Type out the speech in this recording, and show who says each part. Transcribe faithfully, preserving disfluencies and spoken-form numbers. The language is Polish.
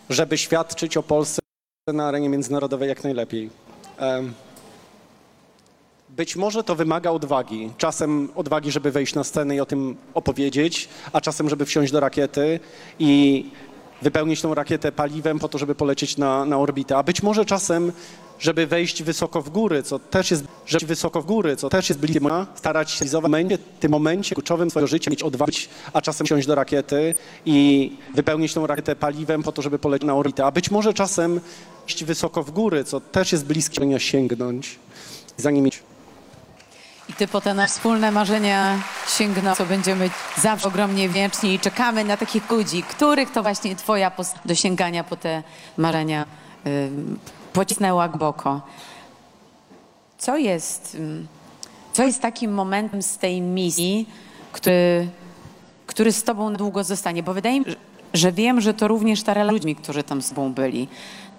Speaker 1: żeby świadczyć o Polsce na arenie międzynarodowej jak najlepiej. Być może to wymaga odwagi. Czasem odwagi, żeby wejść na scenę i o tym opowiedzieć, a czasem, żeby wsiąść do rakiety i wypełnić tą rakietę paliwem po to, żeby polecieć na, na orbitę. A być może czasem, żeby wejść wysoko w góry, co też jest, żeby wysoko w góry, co też jest bliskie, starać się w momencie, w tym momencie kluczowym swojego życia mieć odwagę, a czasem wsiąść do rakiety i wypełnić tą rakietę paliwem po to, żeby polecieć na orbitę. A być może czasem wejść wysoko w góry, co też jest bliskie, sięgnąć za nimi.
Speaker 2: I ty po te nasze wspólne marzenia sięgnął, co będziemy zawsze ogromnie wdzięczni i czekamy na takich ludzi, których to właśnie twoja postać do sięgania po te marzenia y, pocisnęła głęboko. Co jest, y, co jest takim momentem z tej misji, który, który z tobą długo zostanie? Bo wydaje mi się, że wiem, że to również ta relacja z ludźmi, którzy tam z tobą byli.